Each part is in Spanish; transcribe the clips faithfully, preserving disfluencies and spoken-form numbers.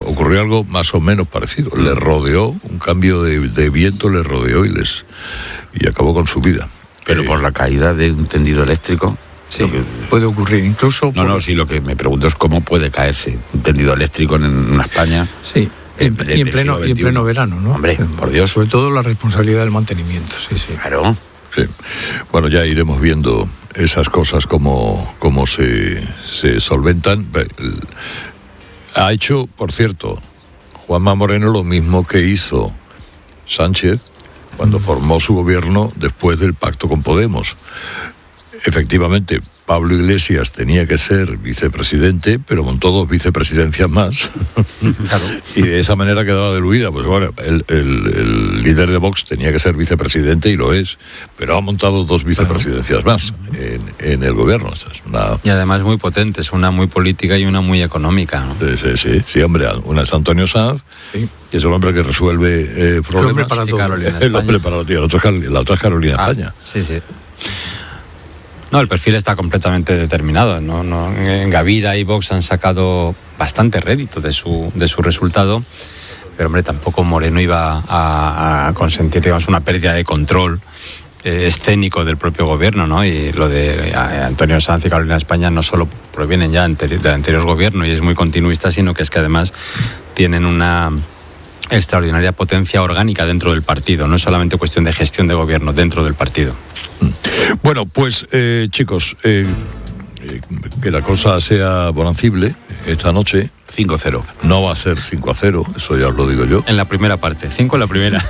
ocurrió algo más o menos parecido. Le rodeó, un cambio de, de viento le rodeó y les y acabó con su vida. Pero eh, por la caída de un tendido eléctrico... Sí, que, puede ocurrir, incluso... No, por... no, sí, lo que me pregunto es cómo puede caerse un tendido eléctrico en una España... Sí, en, de, y, en pleno, y en pleno verano, ¿no? Hombre, por Dios. Sobre todo la responsabilidad del mantenimiento, sí, sí. Claro. Sí. Bueno, ya iremos viendo esas cosas cómo, cómo se, se solventan. Ha hecho, por cierto, Juanma Moreno lo mismo que hizo Sánchez cuando mm. formó su gobierno después del pacto con Podemos. Efectivamente, Pablo Iglesias tenía que ser vicepresidente, pero montó dos vicepresidencias más. Claro. Y de esa manera quedaba diluida. Pues bueno, el, el, el líder de Vox tenía que ser vicepresidente y lo es, pero ha montado dos vicepresidencias más en, en el gobierno. Esta es una... Y además muy potentes, una muy política y una muy económica, ¿no? Sí, sí, sí, sí, hombre, una es Antonio Sanz, sí. que es el hombre que resuelve eh, problemas. El hombre para todo. Carolina el hombre para todo. La otra, la otra es Carolina ah, España. Sí, sí. No, el perfil está completamente determinado. No, no, en Gavira y Vox han sacado bastante rédito de su, de su resultado, pero hombre, tampoco Moreno iba a, a consentir, digamos, una pérdida de control eh, escénico del propio gobierno, ¿no? Y lo de Antonio Sanz y Carolina España no solo provienen ya anteri- del anterior gobierno y es muy continuista, sino que es que además tienen una extraordinaria potencia orgánica dentro del partido. No es solamente cuestión de gestión de gobierno dentro del partido. Bueno, pues eh, chicos, eh, eh, que la cosa sea bonancible esta noche. cinco cero. No va a ser cinco a cero, eso ya os lo digo yo. En la primera parte, cinco en la primera.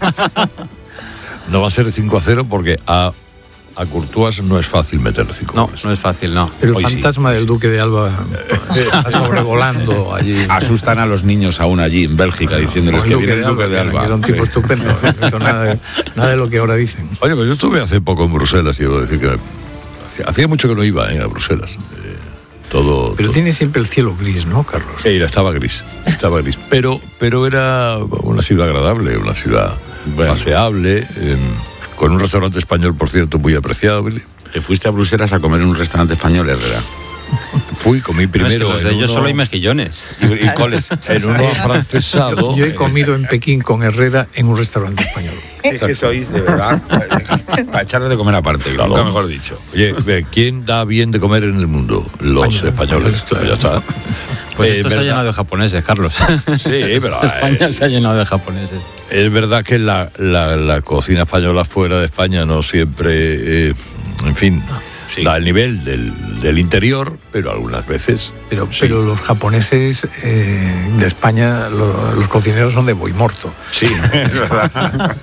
No va a ser cinco a cero porque a, a Courtois no es fácil meterle cinco No, goles. no es fácil, no. Pero el Hoy fantasma sí. del Duque de Alba está sobrevolando allí. Asustan a los niños aún allí en Bélgica, bueno, diciéndoles que viene el Duque de Alba. Que era un tipo sí. estupendo. No hizo nada de, nada de lo que ahora dicen. Oye, pues yo estuve hace poco en Bruselas y debo decir que hacía, hacía mucho que no iba eh, a Bruselas. Eh, todo. Pero todo. Tiene siempre el cielo gris, ¿no, Carlos? Sí, estaba gris, estaba gris. Pero, pero era una ciudad agradable, una ciudad bueno. paseable, eh, con un restaurante español, por cierto, muy apreciable. ¿Te fuiste a Bruselas a comer en un restaurante español, Herrera? Fui, comí primero. No, es que en ellos uno... solo hay mejillones. ¿Y, y coles? En uno afrancesado. Yo, yo he comido en Pekín con Herrera en un restaurante español. Sí, es que sois, de verdad, para echarle de comer aparte, claro. Nunca mejor dicho. Oye, ¿quién da bien de comer en el mundo? Los España, españoles. Claro. Ya está. Pues esto eh, se ha llenado de japoneses, Carlos. Sí, pero... España eh, se ha llenado de japoneses. Es verdad que la, la, la cocina española fuera de España no siempre, eh, en fin, sí. da el nivel del, del interior, pero algunas veces... Pero, sí. pero los japoneses eh, de España, lo, los cocineros son de boi morto. Sí, es verdad.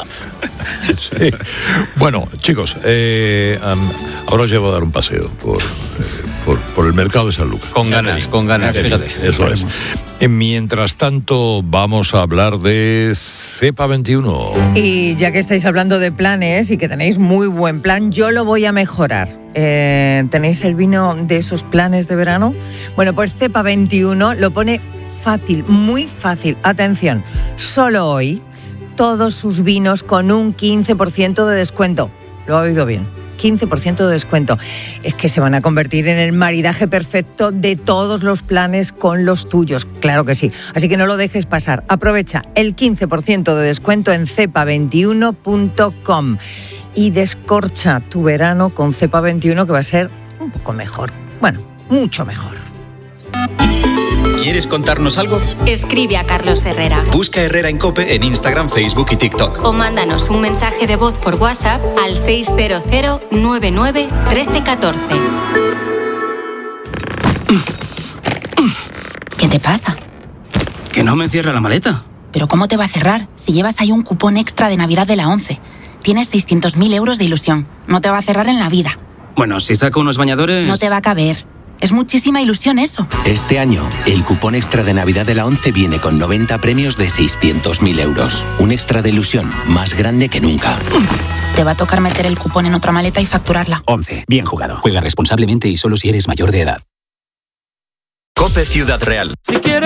Sí. Bueno, chicos, eh, um, ahora os llevo a dar un paseo por... Eh, Por, por el mercado de San Lucas. Con ganas, con ganas, fíjate. Eso es. Mientras tanto, vamos a hablar de Cepa veintiuno. Y ya que estáis hablando de planes y que tenéis muy buen plan, yo lo voy a mejorar. Eh, ¿Tenéis el vino de esos planes de verano? Bueno, pues Cepa veintiuno lo pone fácil, muy fácil. Atención, solo hoy, todos sus vinos con un quince por ciento de descuento. ¿Lo ha oído bien? quince por ciento de descuento. Es que se van a convertir en el maridaje perfecto de todos los planes con los tuyos. Claro que sí. Así que no lo dejes pasar. Aprovecha el quince por ciento de descuento en cepa veintiuno punto com y descorcha tu verano con Cepa veintiuno, que va a ser un poco mejor. Bueno, mucho mejor. ¿Quieres contarnos algo? Escribe a Carlos Herrera. Busca Herrera en COPE en Instagram, Facebook y TikTok. O mándanos un mensaje de voz por WhatsApp al seis cero cero nueve nueve uno tres uno cuatro. ¿Qué te pasa? Que no me cierra la maleta. ¿Pero cómo te va a cerrar si llevas ahí un cupón extra de Navidad de la ONCE? Tienes seiscientos mil euros de ilusión. No te va a cerrar en la vida. Bueno, si saco unos bañadores... No te va a caber. Es muchísima ilusión eso. Este año, el cupón extra de Navidad de la ONCE viene con noventa premios de seiscientos mil euros. Un extra de ilusión más grande que nunca. Te va a tocar meter el cupón en otra maleta y facturarla. ONCE. Bien jugado. Juega responsablemente y solo si eres mayor de edad. COPE Ciudad Real. Si quieres